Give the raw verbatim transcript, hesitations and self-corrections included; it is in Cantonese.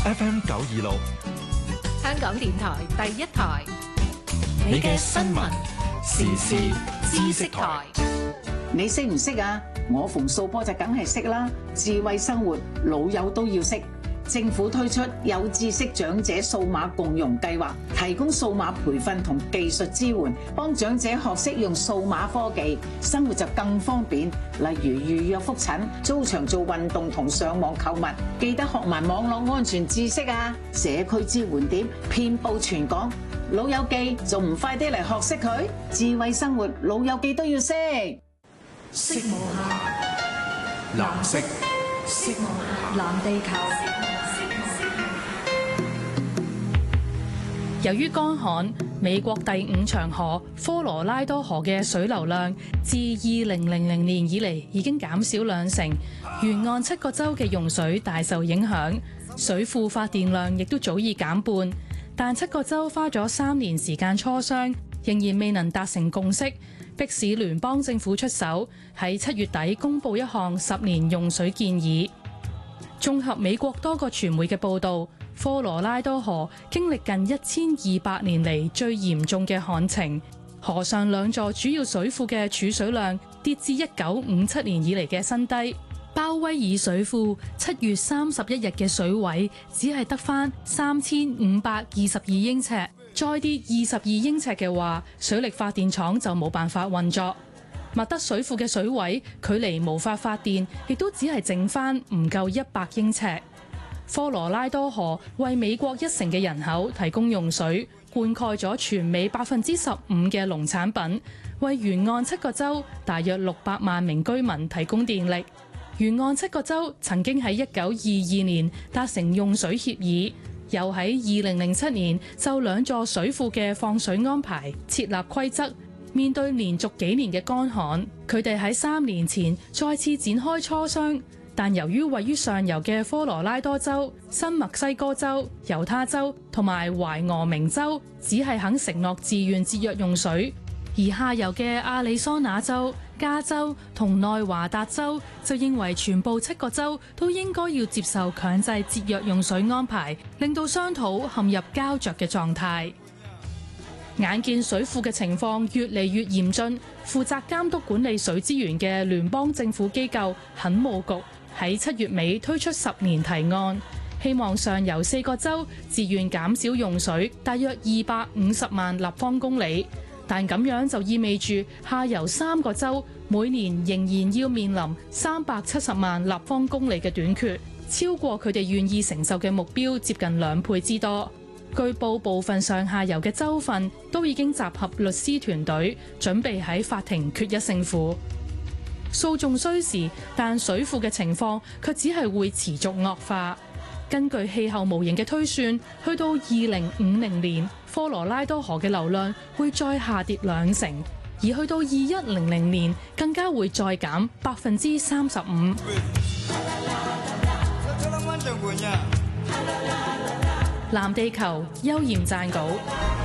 F M 九二六， 香港電台第一台， 你嘅新聞時事知識台。 你識唔識啊？我馮素波就梗係識啦。智慧生活，老友都要識。政府推出有知識長者數碼共融計劃，提供數碼培訓同技術支援，幫長者學識用數碼科技，生活就更方便。例如預約覆診、租場做運動同上網購物，記得學埋網絡安全知識啊！社區支援點遍佈全港，老友記仲唔快啲嚟學識佢？智慧生活，老友記都要識。 色無限， 藍色， 色無限，藍地球。 由於乾旱，美國第五長河科羅拉多河嘅水流量自二零零零年以嚟已經減少兩成，沿岸七個州嘅用水大受影響，水庫發電量亦都早已減半。但七個州花咗三年時間磋商，仍然未能達成共識，迫使聯邦政府出手，喺七月底公布一項十年用水建議。綜合美國多個傳媒嘅報導，科羅拉多河經歷近一千二百年嚟最嚴重嘅旱情，河上兩座主要水庫嘅儲水量跌至一九五七年以嚟嘅新低。鮑威爾水庫七月三十一日嘅水位只係得返三千五百二十二英尺，再跌二十二英尺嘅話，水力發電廠就冇辦法運作。麥德水庫嘅水位距離無法發電，亦都只係剩返唔夠一百英尺。科羅拉多河為美國一成嘅人口提供用水，灌溉咗全美百分之十五嘅農產品，為沿岸七個州大約六百萬名居民提供電力。沿岸七個州曾經喺一九二二年達成用水協議，又喺二零零七年就兩座水庫嘅放水安排設立規則。面對連續幾年嘅乾旱，佢哋喺三年前再次展開磋商，但由於位於上游嘅科羅拉多州、新墨西哥州、猶他州同埋懷俄明州只係肯承諾自願節約用水，而下游嘅亞利桑那州、加州同內華達州就認為全部七個州都應該要接受強制節約用水安排，令到商討陷入膠着嘅狀態。眼見水庫嘅情況越嚟越嚴峻，負責監督管理水資源嘅聯邦政府機構墾務局喺七月尾推出十年提案，希望上游四個州自願減少用水大約二百五十萬立方公里，但咁樣就意味住下游三個州每年仍然要面臨三百七十萬立方公里嘅短缺，超過佢哋願意承受嘅目標接近兩倍之多。據報部分上下游嘅州份都已經集合律師團隊，準備喺法庭決一勝負。訴訟需時，但水庫嘅情況卻只係會持續惡化。根據氣候模型嘅推算，去到二零五零年，科羅拉多河嘅流量會再下跌兩成，而去到二一零零年更加會再減百分之三十五。藍地球邱焱撰稿。